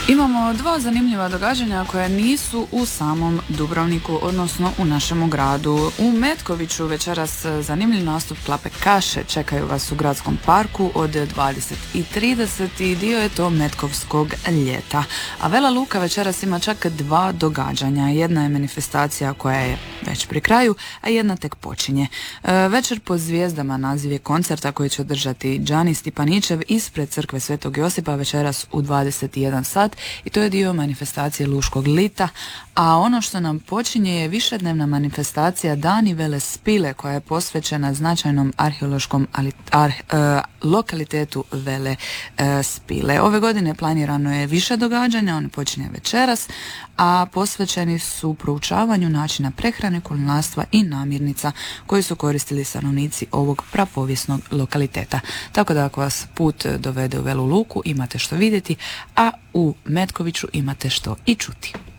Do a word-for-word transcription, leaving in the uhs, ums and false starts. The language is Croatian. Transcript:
Imamo dva zanimljiva događanja koja nisu u samom Dubrovniku, odnosno u našemu gradu. U Metkoviću večeras zanimljiv nastup Klape Kaše čekaju vas u gradskom parku od dvadeset i trideset i dio je to metkovskog ljeta. A Vela Luka večeras ima čak dva događanja. Jedna je manifestacija koja je već pri kraju, a jedna tek počinje. E, večer po zvijezdama naziv je koncerta koji će održati Đani Stipaničev ispred crkve Svetog Josipa večeras u dvadeset i jedan sat. I to je dio manifestacije Luškog lita, a ono što nam počinje je višednevna manifestacija Dani Vele Spile koja je posvećena značajnom arheološkom ali, ar, e, lokalitetu Vele e, Spile. Ove godine planirano je više događanja, on počinje večeras, a posvećeni su proučavanju načina prehrane, kulinarstva i namirnica koji su koristili stanovnici ovog prapovijesnog lokaliteta. Tako da ako vas put dovede u Velu Luku imate što vidjeti, a u Metkoviću imate što i čuti.